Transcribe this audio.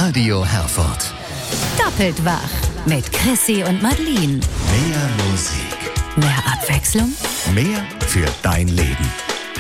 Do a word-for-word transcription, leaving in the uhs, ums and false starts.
Radio Herford. Doppelt wach mit Chrissy und Madeline. Mehr Musik. Mehr Abwechslung. Mehr für dein Leben.